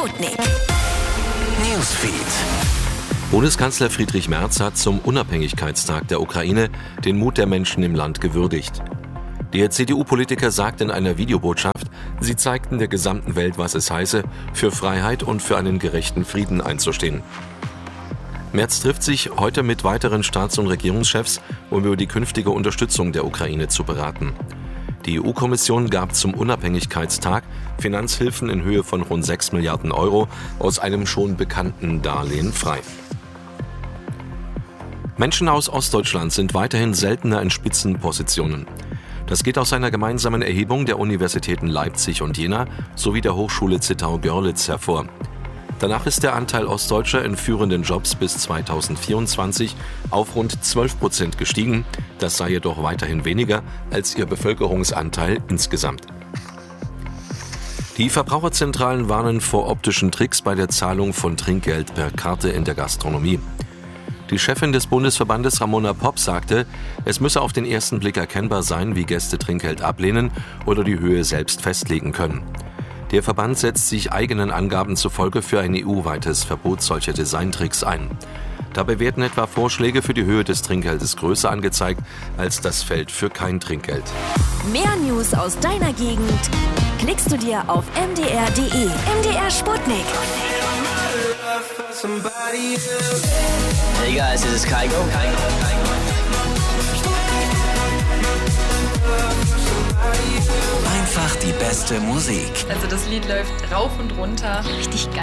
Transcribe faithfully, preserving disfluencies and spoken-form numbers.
Sputnik. Newsfeed. Bundeskanzler Friedrich Merz hat zum Unabhängigkeitstag der Ukraine den Mut der Menschen im Land gewürdigt. Der C D U-Politiker sagt in einer Videobotschaft, sie zeigten der gesamten Welt, was es heiße, für Freiheit und für einen gerechten Frieden einzustehen. Merz trifft sich heute mit weiteren Staats- und Regierungschefs, um über die künftige Unterstützung der Ukraine zu beraten. Die E U-Kommission gab zum Unabhängigkeitstag Finanzhilfen in Höhe von rund sechs Milliarden Euro aus einem schon bekannten Darlehen frei. Menschen aus Ostdeutschland sind weiterhin seltener in Spitzenpositionen. Das geht aus einer gemeinsamen Erhebung der Universitäten Leipzig und Jena sowie der Hochschule Zittau-Görlitz hervor. Danach ist der Anteil Ostdeutscher in führenden Jobs bis zweitausendvierundzwanzig auf rund zwölf Prozent gestiegen. Das sei jedoch weiterhin weniger als ihr Bevölkerungsanteil insgesamt. Die Verbraucherzentralen warnen vor optischen Tricks bei der Zahlung von Trinkgeld per Karte in der Gastronomie. Die Chefin des Bundesverbandes Ramona Popp sagte, es müsse auf den ersten Blick erkennbar sein, wie Gäste Trinkgeld ablehnen oder die Höhe selbst festlegen können. Der Verband setzt sich eigenen Angaben zufolge für ein E U-weites Verbot solcher Designtricks ein. Dabei werden etwa Vorschläge für die Höhe des Trinkgeldes größer angezeigt als das Feld für kein Trinkgeld. Mehr News aus deiner Gegend klickst du dir auf m d r punkt d e. M D R Sputnik. Hey guys, this is Kygo. Einfach die beste Musik. Also das Lied läuft rauf und runter. Richtig geil.